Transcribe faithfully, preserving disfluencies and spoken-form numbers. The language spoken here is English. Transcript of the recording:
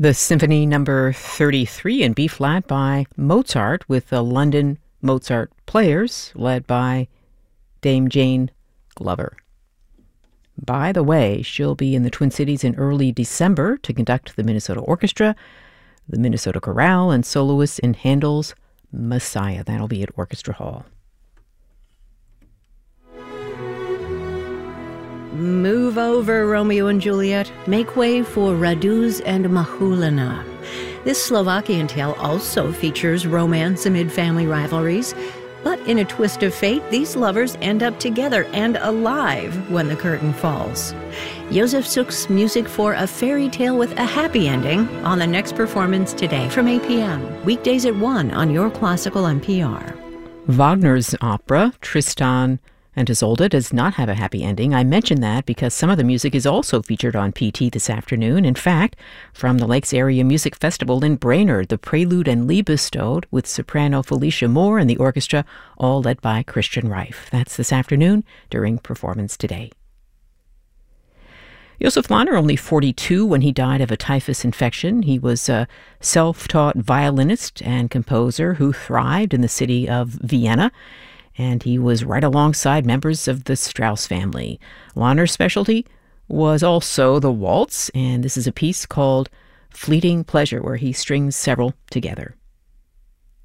The Symphony Number thirty-three in B-flat by Mozart with the London Mozart Players led by Dame Jane Glover. By the way, she'll be in the Twin Cities in early December to conduct the Minnesota Orchestra, the Minnesota Chorale, and soloists in Handel's Messiah. That'll be at Orchestra Hall. Move over, Romeo and Juliet. Make way for Raduz and Mahulina. This Slovakian tale also features romance amid family rivalries. But in a twist of fate, these lovers end up together and alive when the curtain falls. Josef Suk's music for A Fairy Tale with a Happy Ending on the next performance today from eight p.m. Weekdays at one on Your Classical N P R. Wagner's opera, Tristan and Isolde, does not have a happy ending. I mention that because some of the music is also featured on P T this afternoon. In fact, from the Lakes Area Music Festival in Brainerd, the Prelude and Liebestod with soprano Felicia Moore and the orchestra, all led by Christian Reif. That's this afternoon during performance today. Josef Lahner, only forty-two when he died of a typhus infection. He was a self-taught violinist and composer who thrived in the city of Vienna, and he was right alongside members of the Strauss family. Lahner's specialty was also the waltz, and this is a piece called Fleeting Pleasure, where he strings several together.